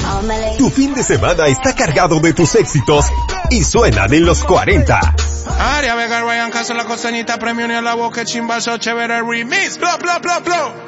Tu fin de semana está cargado de tus éxitos y suenan en los 40. Aria Vega, Ryan Castro, la costeñita, premio ni a la boca, chimbazo, chévere remix, bla, bla, bla, bla.